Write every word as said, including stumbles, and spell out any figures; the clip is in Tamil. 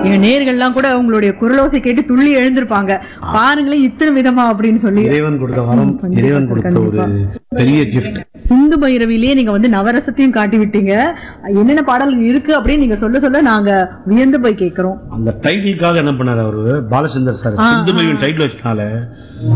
எங்க நேர்கள்லாம் கூட உங்களுடைய குரலோசை கேட்டு துள்ளி எழுந்திருப்பாங்க. பாருங்களேன் இத்தனை விதமா அப்படின்னு சொல்லி. இறைவன் கொடுத்த வரம், இறைவன் கொடுத்த ஒரு பெரிய கிஃப்ட். சிந்து பைரவிலேயே நீங்க வந்து நவரசத்தையும் காட்டி விட்டீங்க. என்னென்ன பாடல்கள் இருக்கு அப்படின்னு நீங்க சொல்ல சொல்ல நாங்க வியந்து போய் கேட்கிறோம். அந்த டைட்டிலுக்காக என்ன பண்ணாரு அவரு பாலச்சந்தர் சார், சிந்து பைரவி டைட்டில் வச்சனால